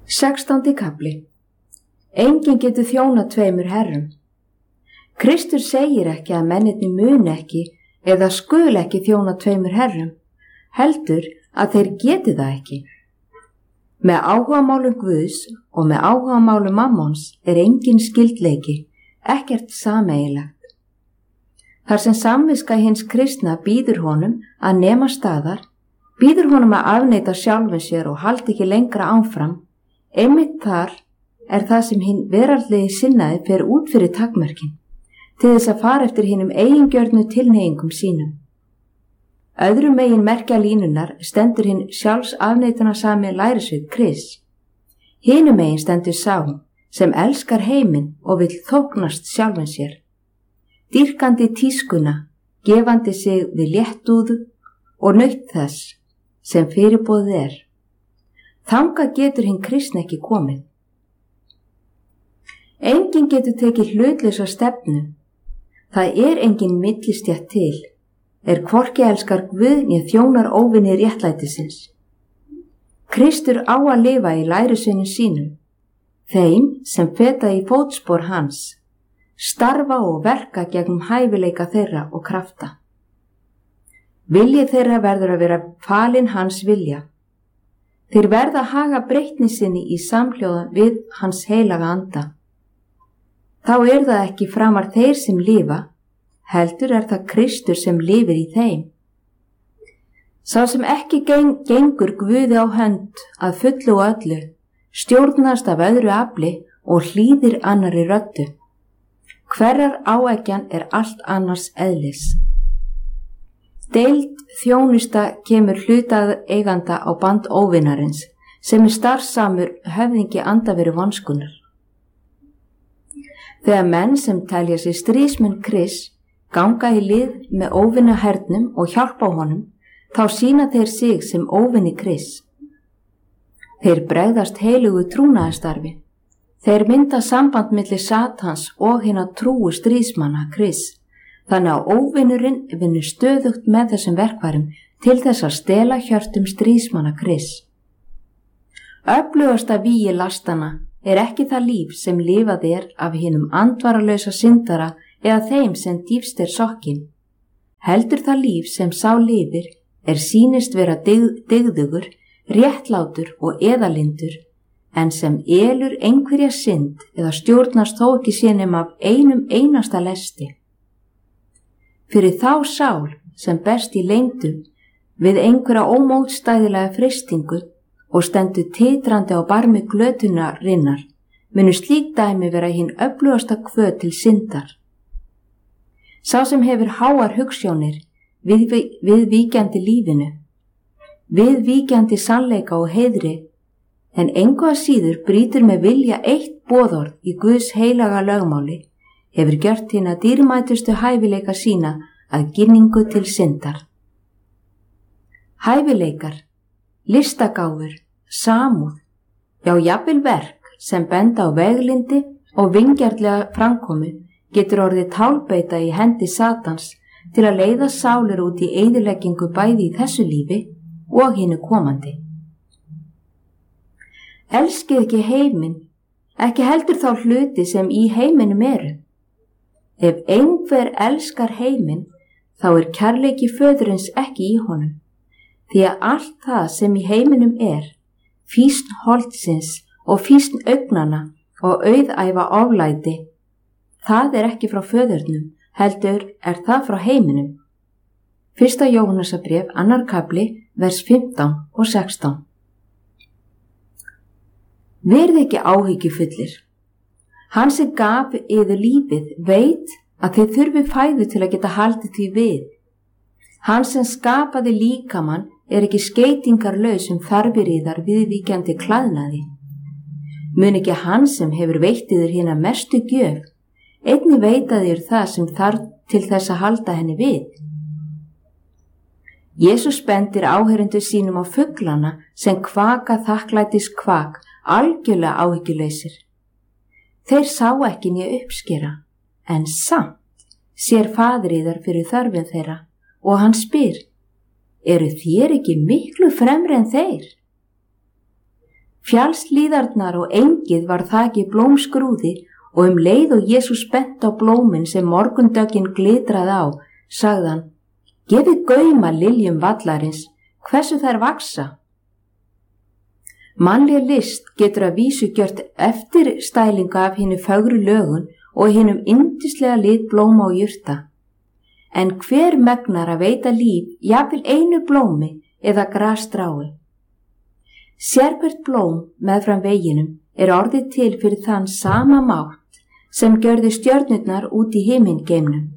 16. kafli. Enginn getur þjónað tveimur herrum. Kristur segir ekki að mennirnir muni ekki eða skuli ekki þjónað tveimur herrum, heldur að þeir geti það ekki. Með áhugamálum Guðs og með áhugamálum Mammons er engin skyldleiki, ekkert sameiginlegt. Þar sem samviska hins kristna býður honum að nema staðar, býður honum að afneita sjálfum sér og haldi ekki lengra áfram, einmitt þar er það sem hinn veraldlegi sinnaði fer út fyrir takmörkin, til þess að fara eftir hinum eigingjörnu tilhneigingum sínum. Öðrum megin merkja línunar stendur hinn sjálfsafneitunarsami lærisveinn Krists. Hinum megin stendur sá sem elskar heiminn og vill þóknast sjálfum sér, dýrkandi tískuna, gefandi sig við léttúðu og naut þess sem fyrirboðið er. Þangað getur hinn kristni ekki komið. Enginn getur tekið hlutlausa stefnu. Það er enginn millistétt til, hvorki elskar Guð né þjónar óvinni réttlætisins. Kristur á að lifa í lærisveinum sínum, þeim sem feta í fótspor hans, starfa og verka gegnum hæfileika þeirra og krafta. Vilji þeirra verður að vera falinn hans vilja. Þeir verða að haga breytni sinni í samhljóða við hans heilaga anda. Þá er það ekki framar þeir sem lifa, heldur er það Kristur sem lifir í þeim. Sá sem ekki gengur Guði á hönd að fullu og öllu, stjórnast af öðru afli og hlýðir annarri röddu. Hverrar áeggjan er allt annars eðlis. Deild þjónusta kemur hlutað eiganda á band óvinarins, sem er starfsamur höfðingi andaveru vonskunar. Þegar menn sem telja sig stríðsmenn Krists ganga í lið með óvinna hernum og hjálpa honum, þá sýna þeir sig sem óvinni Krists. Þeir bregðast heilugu trúnaðarstarfi. Þeir mynda samband milli Satans og hinna trúu stríðsmanna Krists. Þannig að óvinnurinn vinnur stöðugt með þessum verkfærum til þess að stela hjörtum stríðsmanna Krists. Öflugasta vígi lastana er ekki það líf sem lifað er af hinum andvaralausa syndara eða þeim sem dýpst er sokkin. Heldur það líf sem sá lifir er sýnist vera dygðugur, réttlátur og eðalindur, en sem elur einhverja synd eða stjórnast þó ekki sínum af einum einasta lesti. Fyrir þá sál sem berst í leyndum við einhverja ómótstæðilega freistingu og stendur titrandi á barmi glötunarinnar, munu slík dæmi vera hinn öflugasta hvöt til syndar. Sá sem hefur háar hugsjónir við víkjandi lífinu, við víkjandi sannleika og heiðri, en engu að síður brýtur með vilja eitt boðorð í Guðs heilaga lögmáli, hefur gjört hina dýrmætustu hæfileika sína að ginningu til syndar. Hæfileikar, listagáfur, samúð, já jafnvel verk sem benda á veglindi og vingjarnlega framkomu getur orðið tálbeita í hendi Satans til að leiða sálir út í eyðileggingu bæði í þessu lífi og hinu komandi. Elskið ekki heiminn, ekki heldur þá hluti sem í heiminum eru. Ef einhver elskar heiminn, þá er kærleiki föðurins ekki í honum, því að allt það sem í heiminum fýsn holdsins og fýsn augnanna og auðæfa oflæti, það er ekki frá föðurnum, heldur er það frá heiminum. 1. Jóhannesarbréf, 2. kafli, vers 15 og 16. Verið ekki áhyggjufullir. Hann sem gaf yður lífið veit að þið þurfi fæðu til að geta haldið því við. Hann sem skapaði líkamann ekki skeytingarlaus þarfir yðar viðvíkjandi klæðnaði. Mun ekki hann sem hefur veitt yður hina mestu gjöf, einnig veita þér það sem þarf til þess að halda henni við. Jesús bendir áheyrendur sínum á fuglana sem kvaka þakklætis kvak, algjörlega áhyggjulausir. Þeir sá ekki né uppskera, en samt sér faðir yðar fyrir þörfin þeirra og hann spyr, eru þér ekki miklu fremri en þeir? Fjallslíðarnar og engið var þakið blómskrúði og leið og Jesús bent á blómin sem morgundöggin glitraði á, sagði hann: gefið gaum að liljum vallarins, hversu þær vaksa. Mannleg list getur að vísu gjört eftirstælinga af hinu fögru lögun og hinum yndislega lit blóma og jurta. En hver megnar að veita líf jafnvel einu blómi eða grasstrái? Sérhvert blóm meðfram veginum orðið til fyrir þann sama mátt sem gjörði stjörnurnar út í himingeimnum.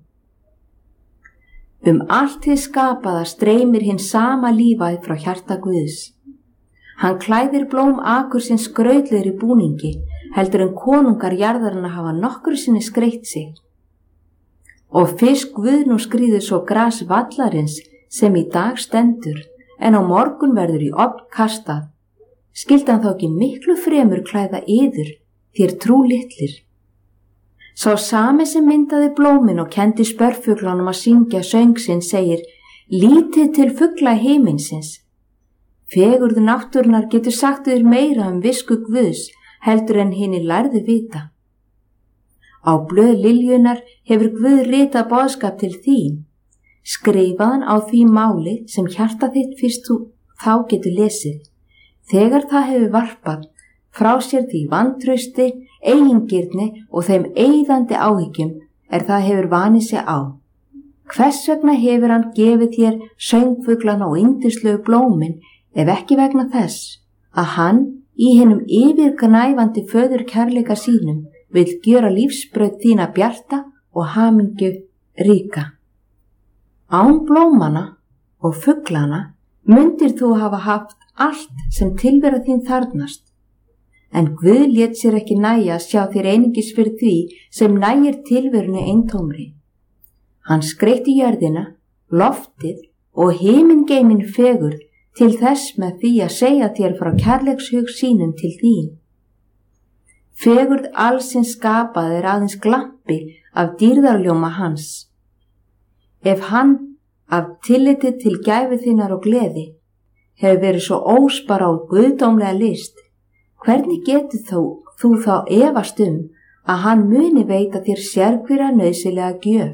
Allt hið skapaða streymir hinn sama lífæð frá hjarta Guðs. Hann klæðir blóm akursins skrautlegri búningi, heldur en konungar jarðarinnar hafa nokkru sinni skreytt sig. Og fyrst Guð nú skríður svo gras vallarins sem í dag stendur, en á morgun verður í ofn kastað. Skyldi hann þá ekki miklu fremur klæða yður, þér trúlitlir? Sá sami sem myndaði blómin og kendi spörfuglunum að syngja söng sinn segir: lítið til fugla himinsins. Fegurð náttúrunnar getur sagt þér meira visku Guðs heldur en hinir lærðu vita. Á blöð liljunar hefur Guð ritað boðskap til þín. Skrifaðan á því máli sem hjarta þitt fyrst þú þá getur lesið. Þegar það hefur varpað frá sér því vantrausti, eigingirni og þeim eyðandi áhyggjum það hefur vanið sig á. Hvers vegna hefur hann gefið þér söngfuglan og yndislegu blómin, ef ekki vegna þess að hann í hinum yfirgnæfandi föðurkærleika sínum vill gjöra lífsbraut þína bjarta og hamingju ríka. Án blómana og fuglana mundir þú hafa haft allt sem tilvera þín þarfnast, en Guð lét sér ekki nægja að sjá þér einungis fyrir því sem nægir tilverunni eintómri. Hann skreytti jörðina, loftið og himingeimin fegurð til þess með því að segja þér frá kærleikshug sínum til þín. Fegurð allsins skapað aðeins glampi af dýrðarljóma hans. Ef hann af tilliti til gæfu þinnar og gleði hefur verið svo óspara á guðdómlega list, hvernig getur þú þá efast að hann muni veita þér sérhverja nauðsynlega gjöf?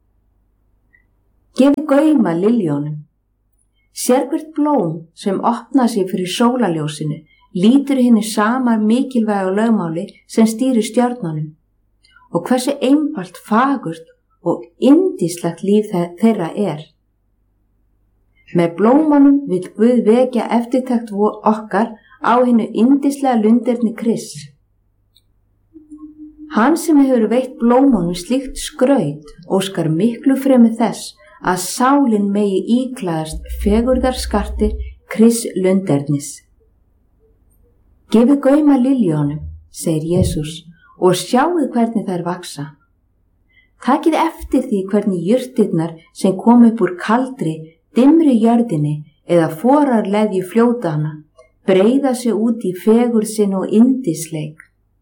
Gefið gaum að liljónum. Sérhvert blóm sem opna sig fyrir sólarljósinu lítur hinu sama mikilvæga lögmáli sem stýrir stjörnunum og hversu einfalt, fagurt og yndislegt líf þeirra Með blómanum vill Guð vekja eftirtekt okkar á hinu yndislega lunderni Krists. Hann sem hefur veitt blómunum slíkt skraut óskar miklu fremur þess að sálin megi íklæðast fegurðarskarti Krists lundernis. Gefið gaum að liljónum, segir Jesús, og sjáið hvernig þær vaksa. Takið eftir því hvernig jurtirnar sem kom upp úr kaldri, dimmri jörðinni eða forarleðju fljótana breiða sig út í fegurð sinn og yndisleik.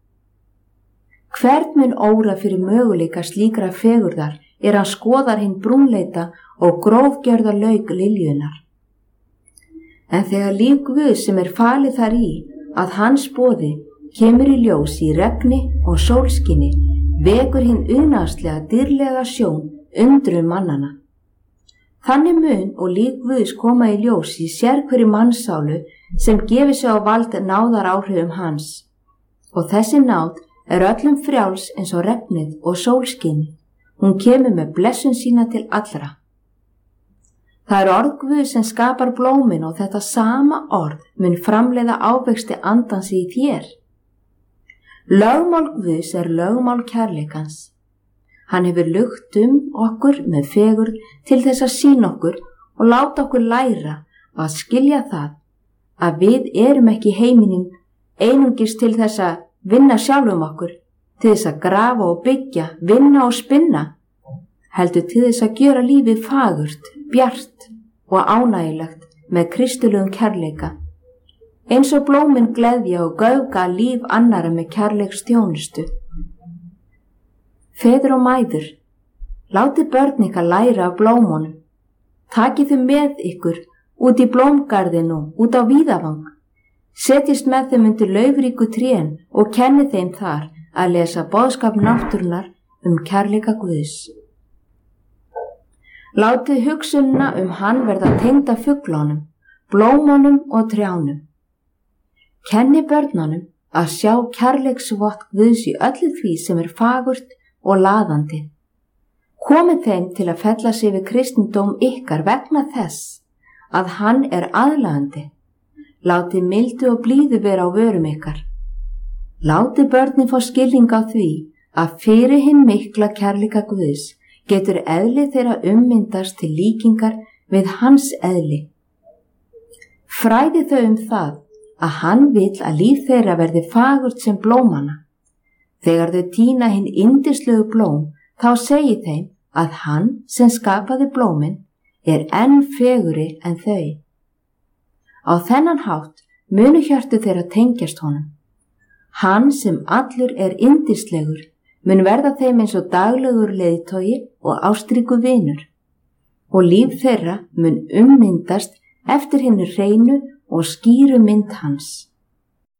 Hvern mun óra fyrir möguleika slíkra fegurðar hann skoðar hinn brúnleita og grófgjörða lauk liljunar. En þegar líf Guðs sem falið þar í að hans boði kemur í ljós í regni og sólskini, vekur hinn unaðslega dýrlega sjón undrun mannana. Þannig mun og líf Guðs koma í ljós í sérhverju mannsálu sem gefur sig á vald náðar áhrifum hans. Og þessi náð öllum frjáls eins og regnið og sólskini. Hún kemur með blessun sína til allra. Það orð Guðs sem skapar blómin og þetta sama orð mun framleiða ávexti andans í þér. Lögmál Guðs lögmál kærleikans. Hann hefur lugt okkur með fegurð til þess að sýna okkur og láta okkur læra að skilja það að við erum ekki í heiminum einungis til þess að vinna sjálfum okkur, til þess að grafa og byggja, vinna og spinna, heldur til þess að gjöra lífið fagurt, bjart og ánægilegt með kristilegum kærleika, eins og blómin gleðja og gauga líf annara með kærleiksþjónustu. Feður og mæður, látið börn ykkar læra af blómunum. Takið þau með ykkur út í blómgarðinu, út á víðavang. Setjist með þeim undir laufríku trén og kenni þeim þar að lesa boðskap náttúrunnar kærleika Guðs. Látið hugsunina hann verða tengda fuglunum, blómunum og trjánum. Kenni börnunum að sjá kærleiksvott Guðs í öllu því sem fagurt og laðandi. Komið þeim til að fella sig við kristindóm ykkar vegna þess að hann aðlaðandi. Látið mildu og blíðu vera á vörum ykkar. Látið börnin fá skilning á því að fyrir hinn mikla kærleika Guðs getur eðli þeirra myndast til líkingar við hans eðli. Fræði þau það að hann vill að líf þeirra verði fagurt sem blómana. Þegar þau tína hinn yndislegu blóm, þá segi þeim að hann sem skapaði blómin enn fegurri en þau. Á þennan hátt munu hjörtu þeirra tengjast honum. Hann sem allur yndislegur mun verða þeim eins og daglegur leiðtogi og ástríku vinur, og líf þeirra mun myndast eftir hinu hreinu og skýru mynd hans.